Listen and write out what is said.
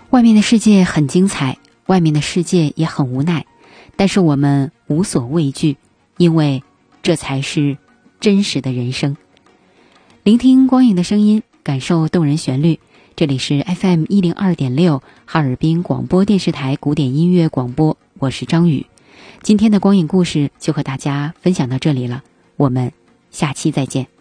外面的世界很精彩，外面的世界也很无奈，但是我们无所畏惧，因为这才是真实的人生。聆听光影的声音，感受动人旋律，这里是 FM 102.6哈尔滨广播电视台古典音乐广播，我是张宇。今天的光影故事就和大家分享到这里了，我们下期再见。